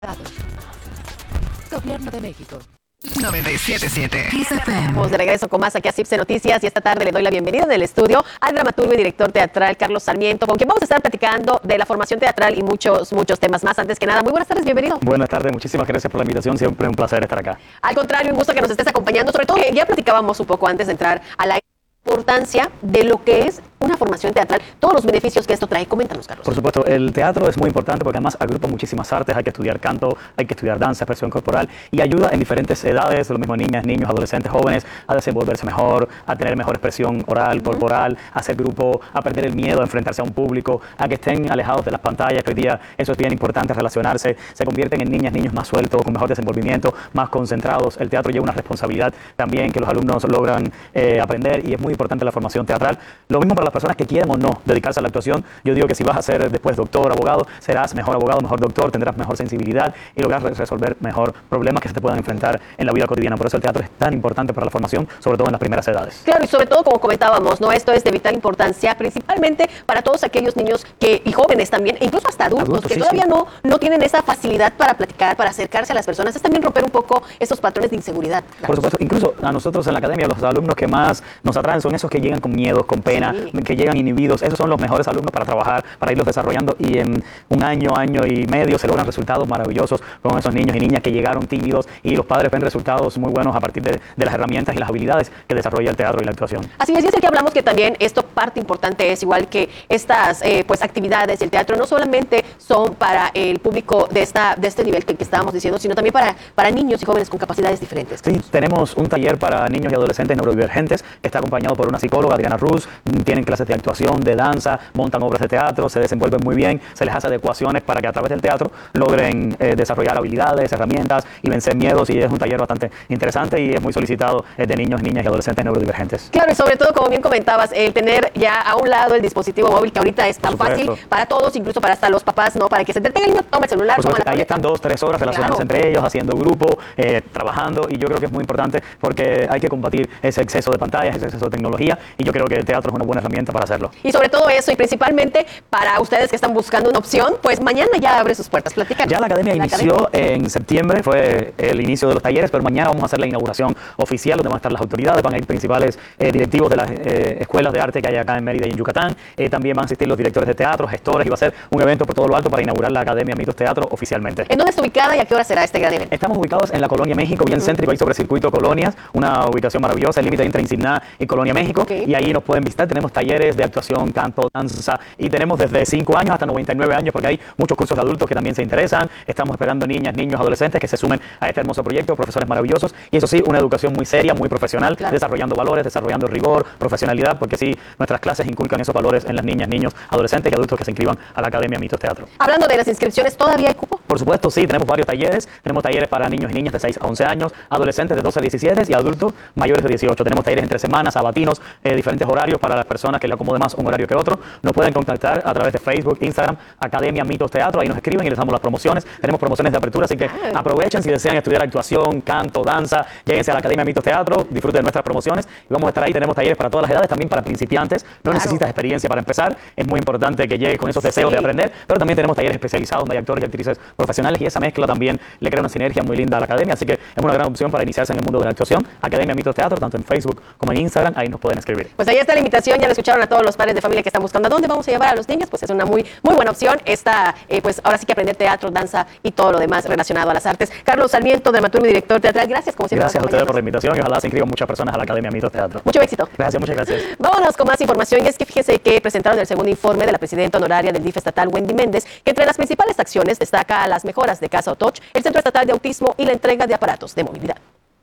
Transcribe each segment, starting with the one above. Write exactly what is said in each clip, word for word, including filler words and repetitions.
Gobierno de México. noventa y siete punto siete. Estamos de regreso con más aquí a Cipse Noticias y esta tarde le doy la bienvenida del estudio al dramaturgo y director teatral Carlos Sarmiento, con quien vamos a estar platicando de la formación teatral y muchos, muchos temas más. Antes que nada, muy buenas tardes, bienvenido. Buenas tardes, muchísimas gracias por la invitación, siempre un placer estar acá. Al contrario, un gusto que nos estés acompañando, sobre todo ya platicábamos un poco antes de entrar a la importancia de lo que es una formación teatral, todos los beneficios que esto trae. Coméntanos, Carlos. Por supuesto, el teatro es muy importante porque además agrupa muchísimas artes. Hay que estudiar canto, hay que estudiar danza, expresión corporal y ayuda en diferentes edades, lo mismo niñas, niños, adolescentes, jóvenes, a desenvolverse mejor, a tener mejor expresión oral, corporal, a hacer grupo, a perder el miedo a enfrentarse a un público, a que estén alejados de las pantallas, que hoy día eso es bien importante, relacionarse, se convierten en niñas, niños más sueltos, con mejor desenvolvimiento, más concentrados. El teatro lleva una responsabilidad también que los alumnos logran eh, aprender y es muy importante la formación teatral. Lo mismo para las personas que quieren o no dedicarse a la actuación. Yo digo que si vas a ser después doctor, abogado, serás mejor abogado, mejor doctor, tendrás mejor sensibilidad y lograr resolver mejor problemas que se te puedan enfrentar en la vida cotidiana. Por eso el teatro es tan importante para la formación, sobre todo en las primeras edades. Claro, y sobre todo, como comentábamos, ¿no? Esto es de vital importancia, principalmente para todos aquellos niños que, y jóvenes también, e incluso hasta adultos, adultos que sí, todavía sí. No, no tienen esa facilidad para platicar, para acercarse a las personas. Es también romper un poco estos patrones de inseguridad. Claro. Por supuesto, incluso a nosotros en la academia, los alumnos que más nos atraen son esos que llegan con miedos, con pena, sí. que llegan inhibidos. Esos son los mejores alumnos para trabajar, para irlos desarrollando y en un año, año y medio se logran resultados maravillosos con esos niños y niñas que llegaron tímidos y los padres ven resultados muy buenos a partir de, de las herramientas y las habilidades que desarrolla el teatro y la actuación. Así es, y es el que hablamos que también esto parte importante es igual que estas eh, pues actividades y el teatro no solamente son para el público de esta de este nivel que, que estábamos diciendo, sino también para, para niños y jóvenes con capacidades diferentes. Sí, tenemos un taller para niños y adolescentes neurodivergentes, está acompañado por una psicóloga, Adriana Ruz, tienen clases de actuación, de danza, montan obras de teatro, se desenvuelven muy bien, se les hace adecuaciones para que a través del teatro logren eh, desarrollar habilidades, herramientas y vencer miedos, y es un taller bastante interesante y es muy solicitado eh, de niños, niñas y adolescentes neurodivergentes. Claro, y sobre todo, como bien comentabas, el tener ya a un lado el dispositivo móvil que ahorita es tan fácil para todos, incluso para hasta los papás, ¿no? Para que se entretenga el niño, toma el celular, Por supuesto, toma la ahí están dos, tres horas relacionándose claro. entre ellos, haciendo grupo, eh, trabajando, y yo creo que es muy importante porque hay que combatir ese exceso de pantallas, ese exceso de tecnología, y yo creo que el teatro es una buena herramienta para hacerlo. Y sobre todo eso, y principalmente para ustedes que están buscando una opción, pues mañana ya abre sus puertas. Platícanos. Ya la academia la inició academia. en septiembre, fue el inicio de los talleres, pero mañana vamos a hacer la inauguración oficial, donde van a estar las autoridades, van a ir principales eh, directivos de las eh, escuelas de arte que hay acá en Mérida y en Yucatán, eh, también van a asistir los directores de teatro, gestores, y va a ser un evento por todo lo alto para inaugurar la Academia Mitos Teatro oficialmente. ¿En dónde está ubicada y a qué hora será este gran evento? Estamos ubicados en la Colonia México, bien uh-huh. céntrico, ahí sobre Circuito Colonias, una ubicación maravillosa, el límite entre Insigná y Colonia México, okay. y ahí nos pueden visitar. Tenemos talleres de actuación, canto, danza, y tenemos desde cinco años hasta noventa y nueve años, porque hay muchos cursos de adultos que también se interesan. Estamos esperando niñas, niños, adolescentes que se sumen a este hermoso proyecto, profesores maravillosos, y eso sí, una educación muy seria, muy profesional, claro. desarrollando valores, desarrollando rigor, profesionalidad, porque sí, nuestras clases inculcan esos valores en las niñas, niños, adolescentes y adultos que se inscriban a la Academia Mitos Teatro. Hablando de las inscripciones, ¿todavía hay cupo? Por supuesto, sí, tenemos varios talleres. Tenemos talleres para niños y niñas de seis a once años, adolescentes de doce a diecisiete y adultos mayores de dieciocho. Tenemos talleres entre semanas, sabatinos, eh, diferentes horarios para las personas que le acomode más un horario que otro. Nos pueden contactar a través de Facebook, Instagram, Academia Mitos Teatro. Ahí nos escriben y les damos las promociones. Tenemos promociones de apertura, así que ah. aprovechen si desean estudiar actuación, canto, danza. Lléguense a la Academia Mitos Teatro, disfruten de nuestras promociones y vamos a estar ahí. Tenemos talleres para todas las edades, también para principiantes. No claro. necesitas experiencia para empezar. Es muy importante que llegues con esos deseos sí. de aprender, pero también tenemos talleres especializados donde hay actores y actrices profesionales, y esa mezcla también le crea una sinergia muy linda a la academia, así que es una gran opción para iniciarse en el mundo de la actuación. Academia Mitos Teatro, tanto en Facebook como en Instagram, ahí nos pueden escribir. Pues ahí está la invitación, ya lo escucharon a todos los padres de familia que están buscando a dónde vamos a llevar a los niños, pues es una muy muy buena opción esta, eh, pues ahora sí que aprender teatro, danza y todo lo demás relacionado a las artes. Carlos Sarmiento, dramaturgo y director teatral, gracias como siempre. Gracias a ustedes por la invitación y ojalá se inscriban muchas personas a la Academia Mitos Teatro. Mucho éxito. Gracias, muchas gracias. Vámonos con más información, y es que fíjese que presentaron el segundo informe de la presidenta honoraria del D I F estatal, Wendy Méndez, que entre las principales acciones destaca las mejoras de Casa Otoch, el Centro Estatal de Autismo y la entrega de aparatos de movilidad.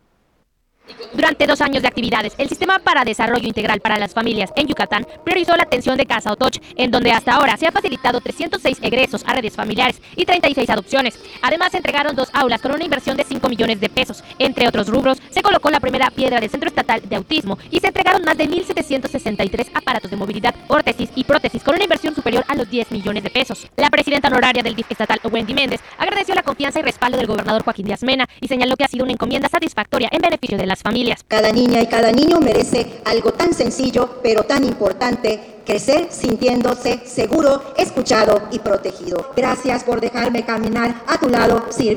Durante dos años de actividades, el Sistema para Desarrollo Integral para las Familias en Yucatán priorizó la atención de Casa Otoch, en donde hasta ahora se ha facilitado trescientos seis egresos a redes familiares y treinta y seis adopciones. Además, se entregaron dos aulas con una inversión de cinco millones de pesos. Entre otros rubros, se colocó la primera piedra del Centro Estatal de Autismo y se entregaron más de mil setecientos sesenta y tres aparatos de movilidad, órtesis y prótesis con una inversión superior a los diez millones de pesos. La presidenta honoraria del D I F estatal, Wendy Méndez, agradeció la confianza y respaldo del gobernador Joaquín Díaz Mena y señaló que ha sido una encomienda satisfactoria en beneficio de las las familias. Cada niña y cada niño merece algo tan sencillo, pero tan importante: crecer sintiéndose seguro, escuchado y protegido. Gracias por dejarme caminar a tu lado, sirviendo